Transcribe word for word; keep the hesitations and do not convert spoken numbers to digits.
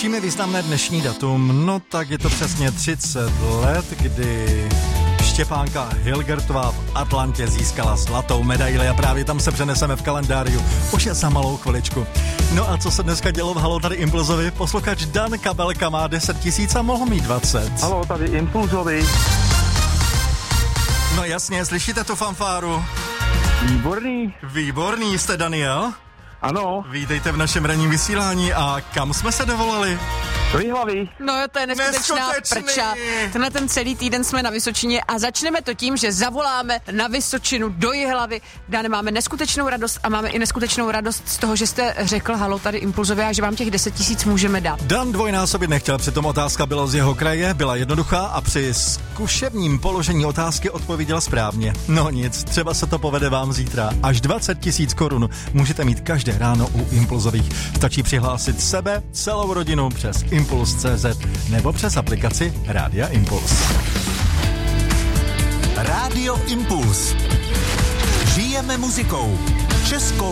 Čím je významné dnešní datum? No tak je to přesně třicet let, kdy Štěpánka Hilgertová v Atlantě získala zlatou medaili a právě tam se přeneseme v kalendáriu. Už je za malou chviličku. No a co se dneska dělo v Halo tady Impulzovi? Posluchač Dan Kabelka má deset tisíc a mohl mít dvacet. Halo tady Impulzovi. No jasně, slyšíte tu fanfáru? Výborný. Výborný, jste Daniel? Ano. Vítejte v našem ranním vysílání a kam jsme se dovolali? Do Jihlavy. No to je neskutečná prča. Tenhle ten celý týden jsme na Vysočině a začneme to tím, že zavoláme na Vysočinu do Jihlavy. Dáne, máme neskutečnou radost a máme i neskutečnou radost z toho, že jste řekl halo tady Impulzově a že vám těch deset tisíc můžeme dát. Dan dvojnásobit nechtěl, přitom otázka byla z jeho kraje, byla jednoduchá a při zkušebním položení otázky odpověděl správně. No nic, třeba se to povede vám zítra. Až dvacet tisíc korun můžete mít každé ráno u Impulzových. Stačí přihlásit sebe, celou rodinu přes Impuls tečka cé zet nebo přes aplikaci Rádia Impuls. Rádio Impuls. Žijeme muzikou. Českou